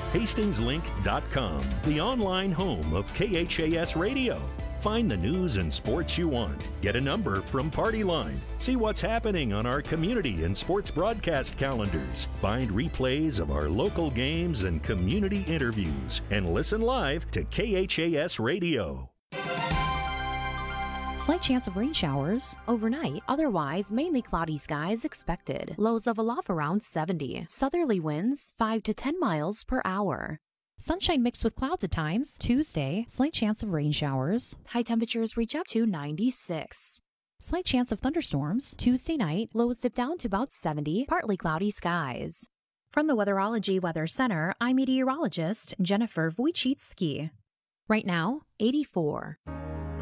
HastingsLink.com, the online home of KHAS Radio. Find the news and sports you want. Get a number from Party Line. See what's happening on our community and sports broadcast calendars. Find replays of our local games and community interviews. And listen live to KHAS Radio. Slight chance of rain showers overnight. Otherwise, mainly cloudy skies expected. Lows of a low around 70. Southerly winds 5 to 10 miles per hour. Sunshine mixed with clouds at times. Tuesday, slight chance of rain showers. High temperatures reach up to 96. Slight chance of thunderstorms. Tuesday night, lows dip down to about 70. Partly cloudy skies. From the Weatherology Weather Center, I'm meteorologist Jennifer Wojcicki. Right now, 84.